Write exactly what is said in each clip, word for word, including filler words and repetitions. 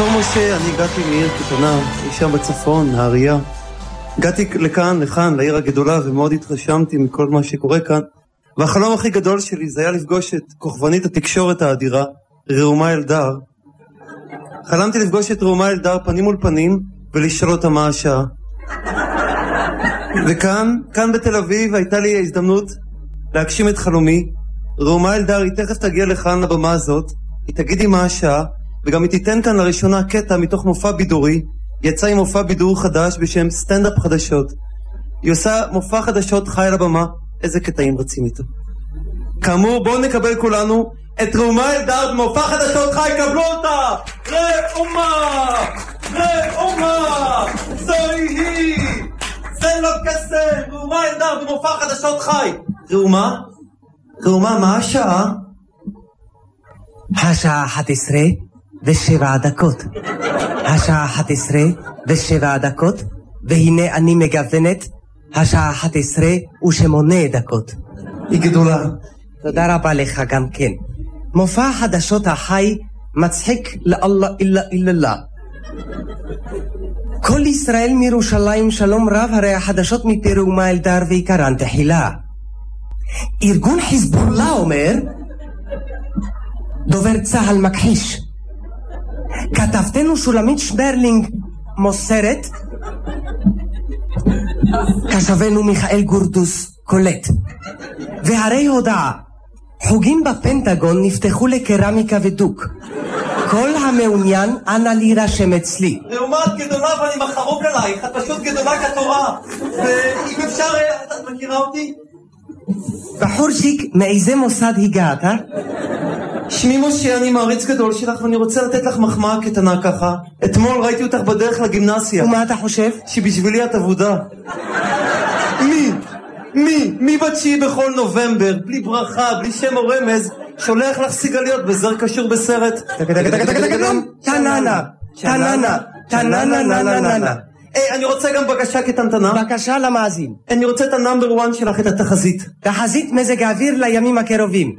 בתור משה אני הגעתי מעיר קטנה, שם בצפון, נהריה. הגעתי לכאן, לכאן, לעיר הגדולה, ומאוד התרשמתי מכל מה שקורה כאן. והחלום הכי גדול שלי זה היה לפגוש את כוכבנית התקשורת האדירה, ראומה אלדר. חלמתי לפגוש את ראומה אלדר פנים מול פנים, ולשאול אותה מה השעה. וכאן, כאן בתל אביב, הייתה לי ההזדמנות להגשים את חלומי. ראומה אלדר היא תכף תגיע לכאן לבמה הזאת, היא תגיד לי מה השעה, וגם היא תיתן כאן לראשונה קטע מתוך מופע בידורי. יצא עם מופע בידור חדש בשם סטנדאפ חדשות. היא עושה מופע חדשות חי על הבמה. איזה קטעים רצים איתו. כאמור, בואו נקבל כולנו את ראומה אלדר במופע חדשות חי. קבלו אותה! ראומה! ראומה! זוהי היא! זה לא קסם! ראומה אלדר במופע חדשות חי. ראומה? ראומה, מה השעה? השעה אחת עשרה ושבע דקות. השעה אחת עשרה ושבע דקות, והנה אני מגוונת השעה אחת עשרה ושמונה דקות. היא גדולה. תודה רבה לך גם כן. מופע החדשות החי מצחיק לאללה אילה אילה. כל ישראל מירושלים שלום רב, הרי החדשות מפי ראומה אלדר ועיקרן תחילה. ארגון חיזבאללה אומר, דובר צהל מכחיש. כתבתנו שולמית שברלינג מוסרת, כתבנו מיכאל גורדוס קולט. והרי הודעה, חוגים בפנטגון נפתחו לקרמיקה ודוק. כל המעוניין אנא להירשם אצלי. ראומה, את גדולה ואני מחרוק עלייך, את פשוט גדולה כתורה. ואם אפשר, את מכירה אותי? בחורשיק, מאיזה מוסד הגעת? שמי משה, אני מעריץ גדול שלך ואני רוצה לתת לך מחמאה קטנה ככה. אתמול ראיתי אותך בדרך לגימנסיה. ומה אתה חושב? שבשבילי את עבודה. מי? מי? מי בתשיעי בכל נובמבר, בלי ברכה, בלי שם או רמז, שולח לך סיגליות בזר קשור בסרט? תננה, תננה, תננה, נננה. היי, אני רוצה גם בקשה כתנתנה. בקשה למאזין. אני רוצה את הנאמבר וואן שלך, את התחזית. תחזית מזג האוויר לימים הקרובים.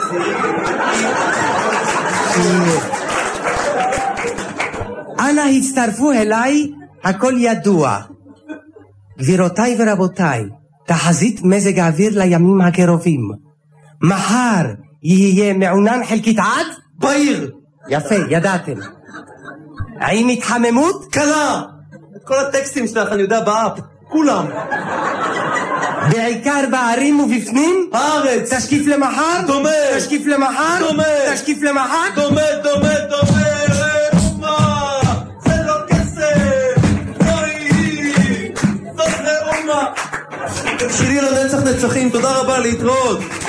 אנא הצטרפו אליי, הכל ידוע. גבירותיי ורבותיי, תחזית מזג האוויר לימים הקרובים. מחר יהיה מעונן חלקית עד? בעיר. יפה, ידעתם. האם התחממות? קלה. את כל הטקסטים שלך אני יודע באפ. כולם. בעיקר בערים ובפנים? הארץ. תשקיף למחר? דומה. תשקיף למחר? דומה. תשקיף למחר? דומה, דומה, דומה. ראומה. זה לא כסף. זוהי היא. זאת ראומה. שירי לנצח נצחים. תודה רבה, להתראות.